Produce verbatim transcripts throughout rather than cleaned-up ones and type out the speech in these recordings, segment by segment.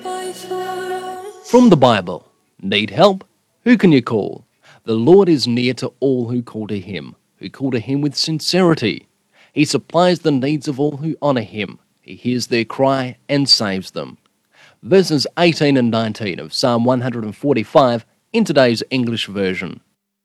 From the Bible, need help? Who can you call? The Lord is near to all who call to him, who call to him with sincerity. He supplies the needs of all who honour him. He hears their cry and saves them. Verses eighteen and nineteen of Psalm one forty-five in today's English version.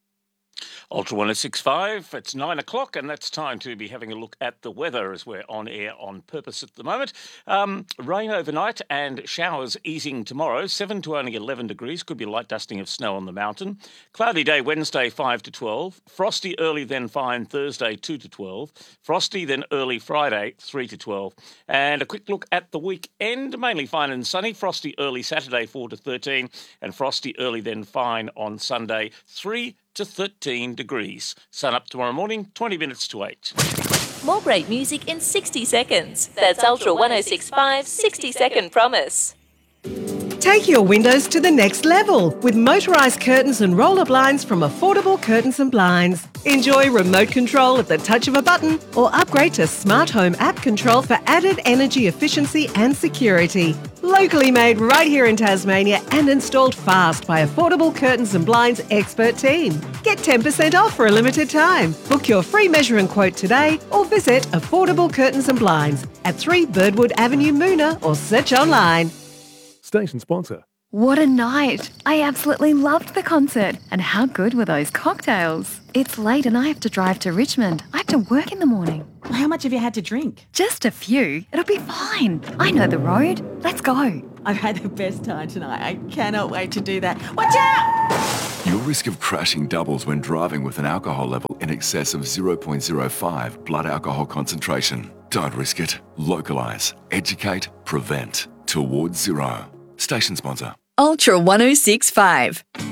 Ultra one oh six point five, it's nine o'clock and that's time to be having a look at the weather as we're on air on purpose at the moment. Um, rain overnight and showers easing tomorrow, seven to only eleven degrees, could be light dusting of snow on the mountain. Cloudy day Wednesday, five to twelve. Frosty early then fine Thursday, two to twelve. Frosty then early Friday, three to twelve. And a quick look at the weekend, mainly fine and sunny. Frosty early Saturday, four to thirteen. And frosty early then fine on Sunday, three to thirteen degrees. Sun up tomorrow morning, twenty minutes to eight. More great music in sixty seconds. That's Ultra one oh six point five sixty second promise. Take your windows to the next level with motorised curtains and roller blinds from Affordable Curtains and Blinds. Enjoy remote control at the touch of a button or upgrade to Smart Home app control for added energy efficiency and security. Locally made right here in Tasmania and installed fast by Affordable Curtains and Blinds expert team. Get ten percent off for a limited time. Book your free measure and quote today or visit Affordable Curtains and Blinds at three Birdwood Avenue, Moona, or search online. Station sponsor. What a night! I absolutely loved the concert. And how good were those cocktails? It's late and I have to drive to Richmond. I have to work in the morning. How much have you had to drink? Just a few. It'll be fine. I know the road. Let's go. I've had the best time tonight. I cannot wait to do that. Watch out! Your risk of crashing doubles when driving with an alcohol level in excess of zero point zero five blood alcohol concentration. Don't risk it. Localise, educate, prevent. Towards zero. Station sponsor. Ultra one oh six point five.